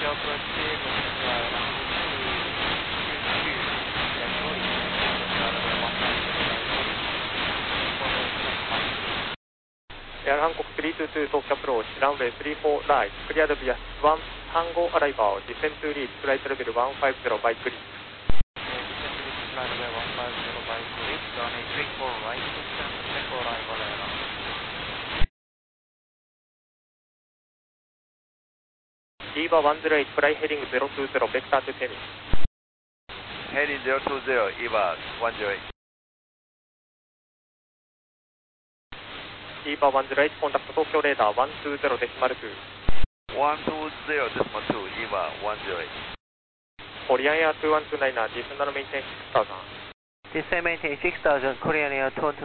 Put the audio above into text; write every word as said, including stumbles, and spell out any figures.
エアハンコックスリーツーツー東京アプローチ、ランウェイスリーフォーライト、クリアドビアスワン、タンゴアライバー、ディセントゥーリーチ、フライトレベルワンファイブゼロバイクリップ。リーバーワンゼロエイト、フライヘディングゼロツーゼロ、ベクタートゥテミ。 Heading zero two zero, E V A one zero eight. リーバーワンゼロエイト、コンタクト東京レーダーワンツーゼロデシマルツー。 one two zero decimal two, E V A one zero eight. コリアンエアツーワンツーナイン、ディセンダーメインテンシックスターザン。 Descend maintain six thousand, Korean Air two one two